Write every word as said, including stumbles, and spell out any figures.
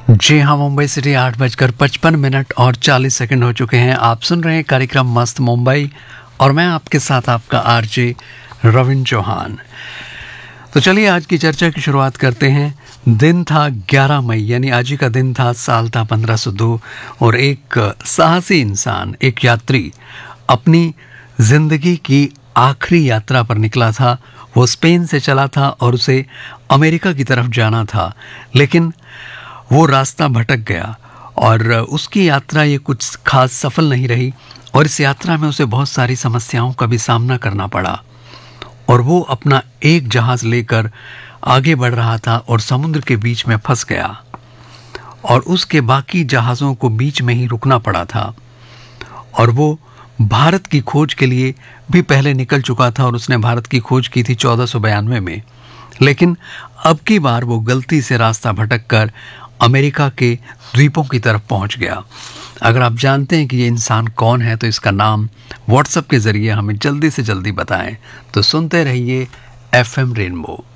जी हाँ, मुंबई सिटी आठ बजकर पचपन मिनट और चालीस सेकंड हो चुके हैं। आप सुन रहे हैं कार्यक्रम मस्त मुंबई और मैं आपके साथ आपका आरजे रविंद्र चौहान। तो चलिए आज की चर्चा की शुरुआत करते हैं। दिन था ग्यारह मई, यानी आज ही का दिन था, साल था पंद्रह सौ दो और एक साहसी इंसान, एक यात्री अपनी जिंदगी की आखिरी यात्रा पर निकला था। वो स्पेन से चला था और उसे अमेरिका की तरफ जाना था, लेकिन वो रास्ता भटक गया और उसकी यात्रा ये कुछ खास सफल नहीं रही और इस यात्रा में उसे बहुत सारी समस्याओं का भी सामना करना पड़ा और वो अपना एक जहाज लेकर आगे बढ़ रहा था और समुद्र के बीच में फंस गया और उसके बाकी जहाज़ों को बीच में ही रुकना पड़ा था। और वो भारत की खोज के लिए भी पहले निकल चुका था और उसने भारत की खोज की थी चौदह सौ बयानवे में, लेकिन अब की बार वो गलती से रास्ता भटक कर अमेरिका के द्वीपों की तरफ पहुंच गया। अगर आप जानते हैं कि ये इंसान कौन है तो इसका नाम व्हाट्सएप के ज़रिए हमें जल्दी से जल्दी बताएं। तो सुनते रहिए एफ एम रेनबो।